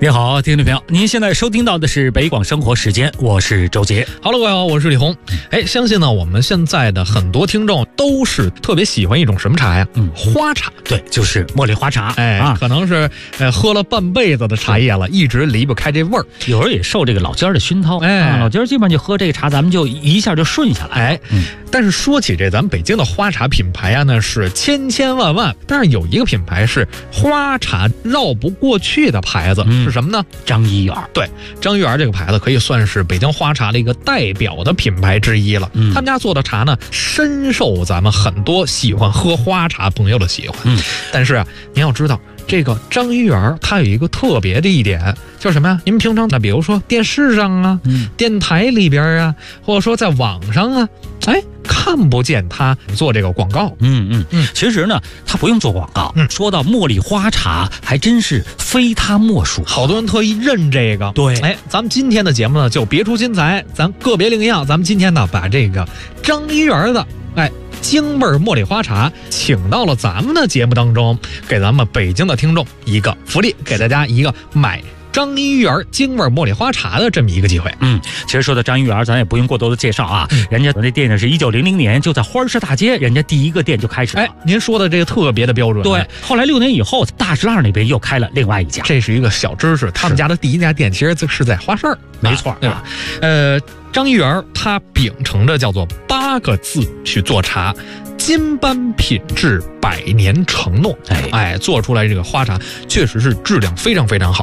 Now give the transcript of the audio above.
你好，听众朋友，您现在收听到的是北广生活时间，我是周杰。 哈喽，各位好，我是李红。相信呢，我们现在的很多听众都是特别喜欢一种什么茶呀？花茶。 对，就是茉莉花茶。 可能是喝了半辈子的茶叶了，一直离不开这味儿。 有人也受这个老家的熏陶，老家基本上就喝这个茶，咱们就一下就顺下来。 但是说起这咱们北京的花茶品牌啊，那是千千万万，但是有一个品牌是花茶绕不过去的牌子，是什么呢？ 张一元。 对，张一元这个牌子可以算是北京花茶的一个代表的品牌之一了。他们家做的茶呢，深受咱们很多喜欢喝花茶朋友的喜欢。但是啊，您要知道，这个张一元它有一个特别的一点，叫什么呀？您平常比如说电视上啊，电台里边啊，或者说在网上啊，看不见他做这个广告。 其实呢，他不用做广告。说到茉莉花茶，还真是非他莫属。 好多人特意认这个。 对， 咱们今天的节目呢，就别出心裁，咱个别另样。咱们今天呢，把这个张一元的京味茉莉花茶请到了咱们的节目当中，给咱们北京的听众一个福利，给大家一个买张一元京味茉莉花茶的这么一个机会。 其实说到张一元，咱也不用过多的介绍啊。人家那店呢是1900年就在花市大街，人家第一个店就开始了。 您说的这个特别的标准。 对，后来6年以后，大石栏那边又开了另外一家。 这是一个小知识，他们家的第一家店其实是在花市。 没错， 对吧？张一元他秉承着叫做8个字去做茶，金斑品质，百年承诺。做出来这个花茶确实是质量非常非常好。